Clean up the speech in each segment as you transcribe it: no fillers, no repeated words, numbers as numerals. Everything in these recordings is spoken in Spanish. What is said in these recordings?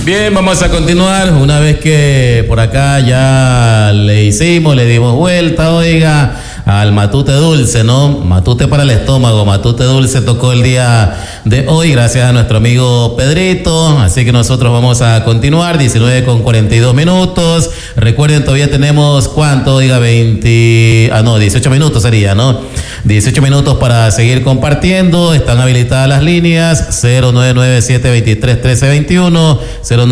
Bien, vamos a continuar. Una vez que por acá ya le dimos vuelta, oiga, al matute dulce, ¿no? Matute para el estómago, matute dulce tocó el día de hoy, gracias a nuestro amigo Pedrito. Así que nosotros vamos a continuar, 19:42. Recuerden, todavía tenemos, ¿cuánto? Oiga, 18 minutos sería, ¿no? 18 minutos para seguir compartiendo. Están habilitadas las líneas 0997-23-1321,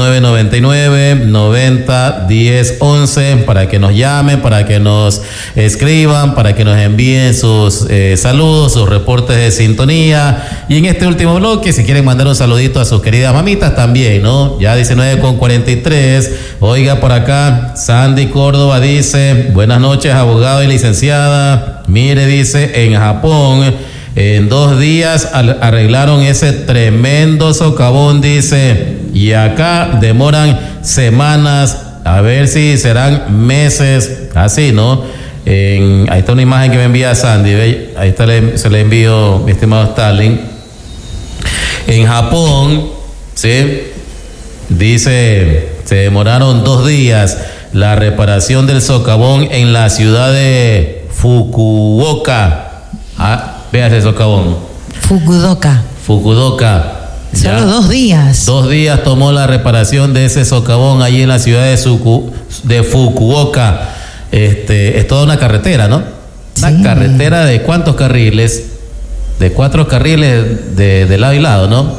0999-90-10-11 para que nos llamen, para que nos escriban, para que nos envíen sus saludos, sus reportes de sintonía. Y en este último bloque, si quieren mandar un saludito a sus queridas mamitas también, ¿no? Ya 19:43. Oiga, por acá, Sandy Córdoba dice: buenas noches, abogado y licenciada. Mire, dice, en Japón, en 2 días arreglaron ese tremendo socavón, dice, y acá demoran semanas, a ver si serán meses, así, ¿no? Ahí está una imagen que me envía Sandy, ¿ve? Ahí está, se le envío, mi estimado Stalin. En Japón, ¿sí? Dice, se demoraron 2 días la reparación del socavón en la ciudad de Fukuoka. Vea ese socavón. Fukuoka. Solo 2 días. 2 días tomó la reparación de ese socavón allí en la ciudad de Fukuoka. Es toda una carretera, ¿no? Una carretera de ¿cuántos carriles? De 4 carriles de lado y lado, ¿no?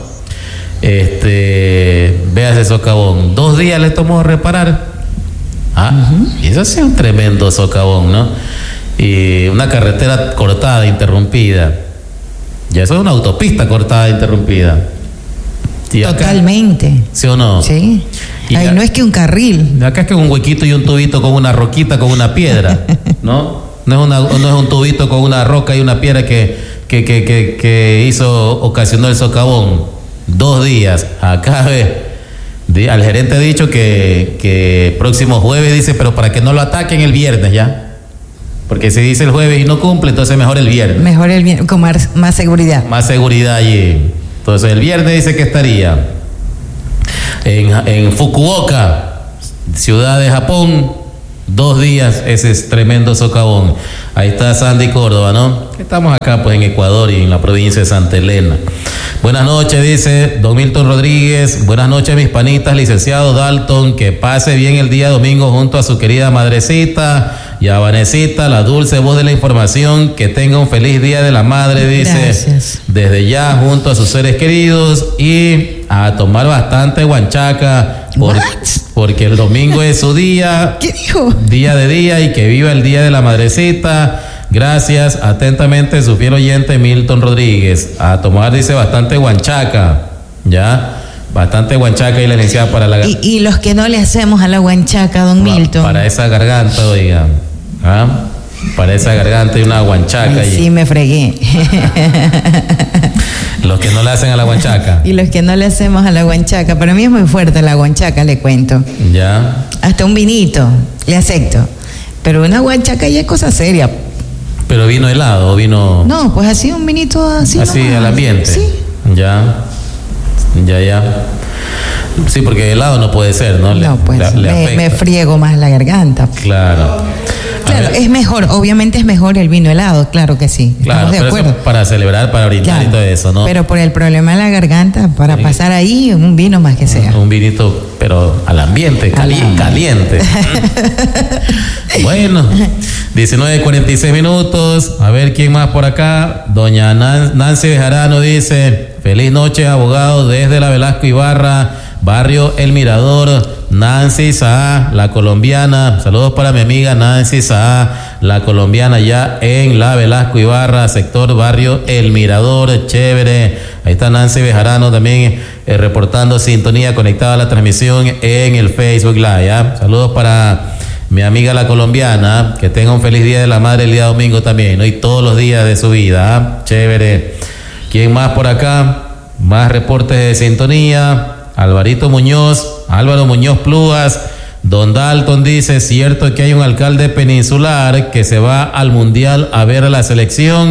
Vea ese socavón. 2 días le tomó reparar. Y eso sí es un tremendo socavón, ¿no? Y una carretera cortada, interrumpida. Ya eso es una autopista cortada, interrumpida. Y totalmente. Acá, ¿sí o no? Sí. Ahí no es que un carril. Acá es que un huequito y un tubito con una roquita, con una piedra, ¿no? No es un tubito con una roca y una piedra que ocasionó el socavón. 2 días. Acá al gerente ha dicho que próximo jueves, dice, pero para que no lo ataquen el viernes ya. Porque si dice el jueves y no cumple, entonces mejor el viernes. Mejor el viernes, con más seguridad. Más seguridad allí. Entonces el viernes dice que estaría en Fukuoka, ciudad de Japón, 2 días ese es tremendo socavón. Ahí está Sandy Córdoba, ¿no? Estamos acá pues en Ecuador y en la provincia de Santa Elena. Buenas noches, dice don Milton Rodríguez. Buenas noches, mis panitas, licenciado Dalton. Que pase bien el día domingo junto a su querida madrecita y a Vanesita, la dulce voz de la información. Que tenga un feliz día de la madre, dice. Gracias. Desde ya junto a sus seres queridos y a tomar bastante guanchaca porque el domingo es su día. ¿Qué dijo? Día de día, y que viva el día de la madrecita. Gracias, atentamente su fiel oyente Milton Rodríguez. A tomar, dice, bastante guanchaca, ¿ya? Bastante guanchaca y la licenciada para la garganta. Y los que no le hacemos a la guanchaca, don Milton. Para esa garganta, oiga. Para esa garganta y una guanchaca. Ay, sí, me fregué. Los que no le hacen a la guanchaca. Y los que no le hacemos a la guanchaca. Para mí es muy fuerte la guanchaca, le cuento. Ya. Hasta un vinito, le acepto. Pero una guanchaca ya es cosa seria. ¿Pero vino helado o vino...? No, pues así un vinito así. Así al ambiente. Sí. Ya. Sí, porque helado no puede ser, ¿no? No, pues me friego más la garganta. Claro. Claro, es mejor, obviamente es mejor el vino helado, claro que sí. Claro, estamos de acuerdo. Eso para celebrar, para brindar, claro, y todo eso, ¿no? Pero por el problema de la garganta, para pasar ahí, un vino más que sea. Un vinito, pero al ambiente, caliente. Bueno, 19:46. A ver quién más por acá. Doña Nancy Bejarano dice: feliz noche, abogado, desde la Velasco Ibarra, barrio El Mirador. Nancy Saá, la colombiana. Saludos para mi amiga Nancy Saá, la colombiana, ya en la Velasco Ibarra, sector barrio El Mirador. Chévere. Ahí está Nancy Bejarano también reportando sintonía, conectada a la transmisión en el Facebook Live. ¿Ya? Saludos para mi amiga la colombiana. Que tenga un feliz día de la madre el día domingo también, ¿no? Y todos los días de su vida. Chévere. ¿Quién más por acá? Más reportes de sintonía. Álvaro Muñoz Plúas. Don Dalton dice: cierto que hay un alcalde peninsular que se va al mundial a ver a la selección.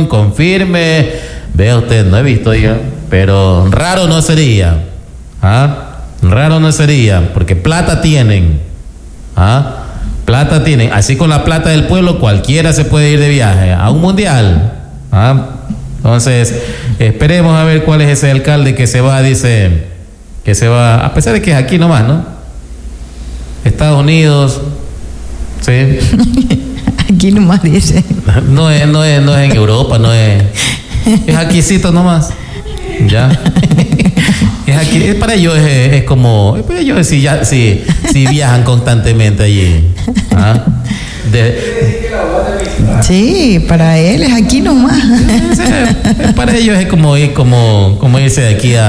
Confirme. Vea usted, no he visto, oiga, pero raro no sería. Raro raro no sería, porque plata tienen. ¿Ah? Plata tienen. Así con la plata del pueblo cualquiera se puede ir de viaje a un mundial. ¿Ah? Entonces, esperemos a ver cuál es ese alcalde que se va, dice, que se va, a pesar de que es aquí nomás, ¿no? Estados Unidos, sí. Aquí nomás dice. No es en Europa, no es aquícito nomás. Ya. Es aquí, para ellos es como, para ellos si viajan constantemente allí. ¿Ah? Sí, para él es aquí nomás. Para ellos es como irse de aquí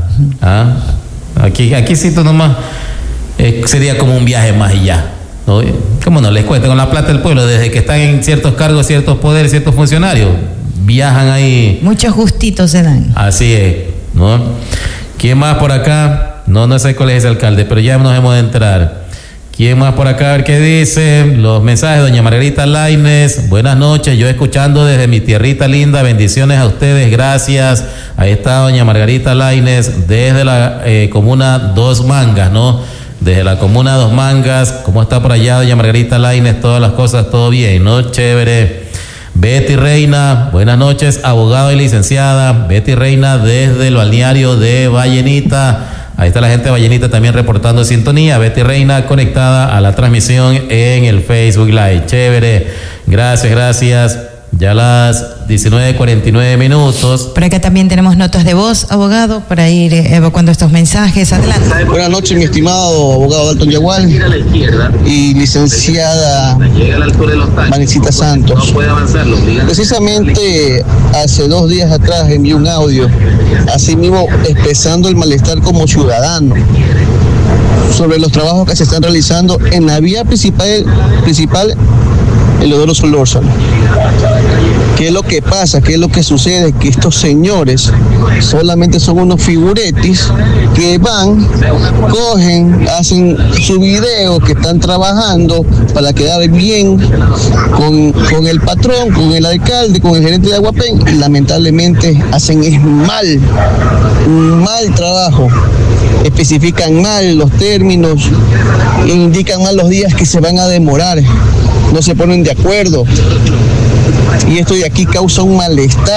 aquícito nomás. Sería como un viaje más y ya, ¿no? ¿Cómo no les cuesta? Con la plata del pueblo, desde que están en ciertos cargos, ciertos poderes, ciertos funcionarios, viajan ahí. Muchos justitos se dan. Así es, ¿no? ¿Quién más por acá? No sé cuál es ese alcalde, pero ya nos hemos de enterar. ¿Quién más por acá? A ver qué dice. Los mensajes, doña Margarita Lainez. Buenas noches, yo escuchando desde mi tierrita linda. Bendiciones a ustedes, gracias. Ahí está doña Margarita Lainez desde la comuna Dos Mangas, ¿no? Desde la comuna Dos Mangas. ¿Cómo está por allá doña Margarita Lainez? Todas las cosas, todo bien, ¿no? Chévere. Betty Reina, buenas noches, abogado y licenciada. Betty Reina desde el balneario de Vallenita. Ahí está la gente de Vallenita también reportando sintonía. Betty Reina conectada a la transmisión en el Facebook Live. Chévere, gracias. Ya las 19:49. Por acá también tenemos notas de voz, abogado, para ir evacuando estos mensajes. Adelante. Buenas noches, mi estimado abogado Dalton Yagual y licenciada Manicita Santos. Precisamente hace 2 días atrás envié un audio, así mismo expresando el malestar como ciudadano sobre los trabajos que se están realizando en la vía principal Eleodoro Solórzano. ¿Qué es lo que pasa? ¿Qué es lo que sucede? Que estos señores solamente son unos figuretis que van, cogen, hacen su video que están trabajando para quedar bien con el patrón, con el alcalde, con el gerente de Aguapén, y lamentablemente hacen un mal trabajo. Especifican mal los términos, indican mal los días que se van a demorar, no se ponen de acuerdo. Y esto de aquí causa un malestar.